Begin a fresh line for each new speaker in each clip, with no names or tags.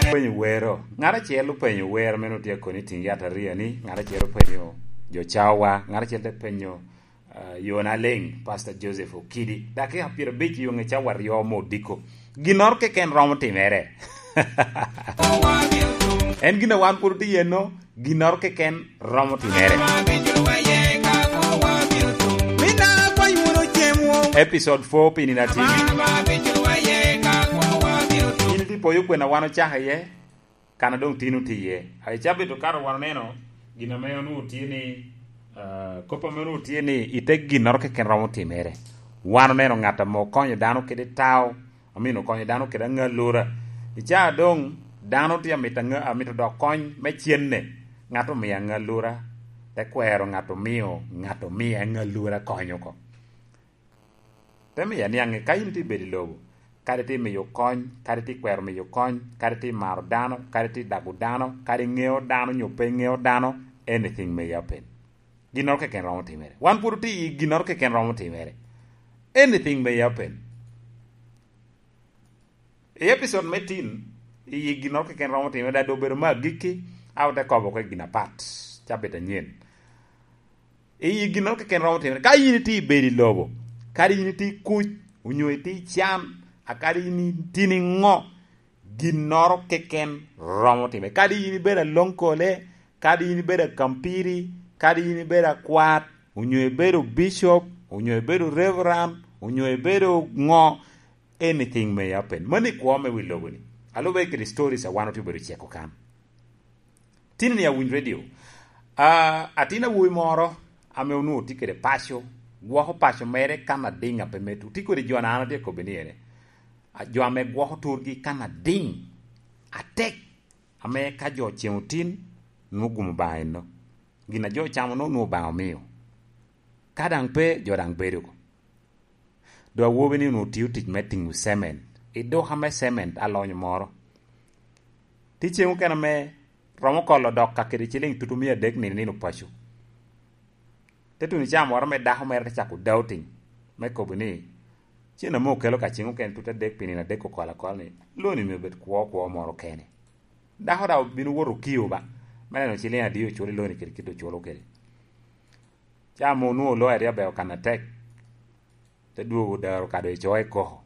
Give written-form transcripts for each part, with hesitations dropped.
penyo wero ng'ara chielo penyo wero meno tie koni tingi ataria ni ng'ara chielo penyo jo chawa ng'ara chielo penyo Yona Leng Pastor Joseph Okidi dake apiro bich yonge chawa riomo diko ginor ke ken romo timere en gina wan pur tieno ginor ke ken romo timere episode 4 pini na tv ini tipo yu kwena wano chaha ye kana dong tinu tiye ai chabe to karo wano neno gina meyo nu tieni kopa menu tieni ite ginor ke ken romo timere wano neno ngata mo konyo dano kede tao amino konyo dano kede ngalura icha dong dano tia mitanga amito do kony mechienne ngato miya ngalura te kwero ngato miya ngalura konyo ko temi yani ange kayin ti bedi lobo kare ti miyo kony kare ti kwero miyo kony kare ti maro dano kare ti dagu dano kare ngeo dano nyope ngeo dano anything may happen ginor ke ken romo timere wan puru ti ginor ke ken romo timere anything may happen episode metin ginor ke ken romo timere da do bero magiki awte kobo ke gina pat chabeta nyen ginor ke ken romo timere kayin ti bedi lobo kari ini ti kuch unyo ti cham akari ini tini ngo ginor keken romo time kari ini bera lonkole kari ini bera kampiri kari ini bera kwat unyo bera bishop unyo bera reverend unyo bera ngo anything may happen mani kwame wilogoni alobe kri stories a wano tibero cheko kan tini ya win radio atina wui moro ame unu tikere pasho guaho pacho mere kama dinga pemetu tiko di juana ana dia ko beniere a jo ame guaho turgi kama ding atek ame ka jo cheutin nugum baino gina jo chamo no no ba mio kadang pe jo dang beru ko do wo beni no tiutik meting semen e do hame semen alonyo moro ti chemu kana me romo kollo dokka kedi chiling tutumia dek ni no pacho tetu ni chamo war me daho mer cha ku doubting me ko bini china mo kelo ka chingu ken tuta dek pini na dek ko kola kolni loni me bet ko moro kene daho da binu woru kiyo ba mane no chile adio chole loni kirikito cholo kele chamo no lo area be kana tek te duo daro ka do joy ko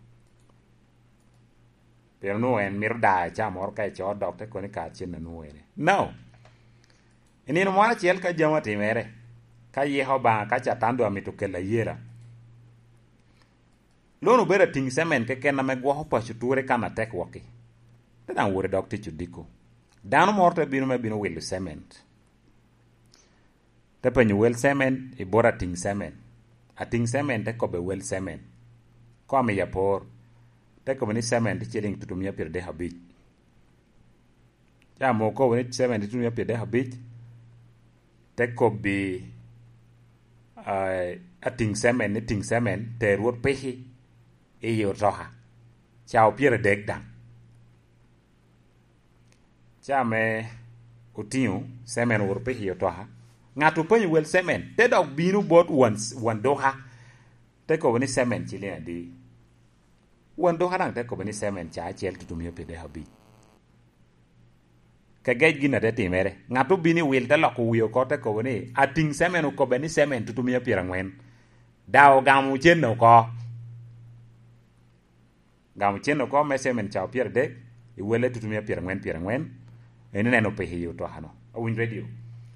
pero no en mirda chamo or ka cho doctor ko ni ka chin no ene no eni no mara chiel ka jama timere ka yeho ba ka chatando amitokela yera lono bera ting semen ke ken na me gwo pa chuture kana tek woki te dan wore doctor chudiko dano morte binu me binu wel cement te penyu wel cement e bora ting semen a ting semen te ko be wel cement ko ame ya por te ko ni cement chiling tutumia per de habit ya mo ko ni cement tutumia per de habit te ko bi a ting semen te ruot pehi e yo roha chao piere dek dang chame utiu semen ruot pehi yo roha ngatu penyu wel semen te dog binu bot wan doha te ko ni semen chile adi wan doha dang te ko ni semen cha chel tutumio pede habi ka gej gina de timere ngatu bini wil te loko wiyo kote ko ni ating semen ko beni semen tutumia pirangwen dao gamu chenno ko me semen chao pier dek I wele tutumia pirangwen ene neno pe hiyo to hano a win radio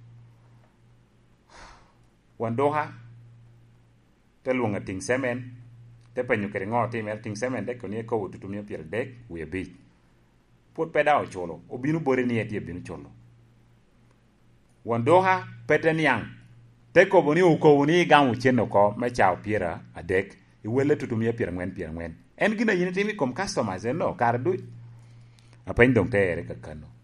wandoha te luonga ting semen te penyu kere ngoti mer ting semen de ko ni ko tutumia pier dek we bi pot peda o cholo obinu bore ni etie binu cholo wandoha peten yang te ko boni u ko ni gamu cheno ko me chao piera adek I wele tutumia pirangwen en gina yini timi kom customers no kar du apen dong te ere kakano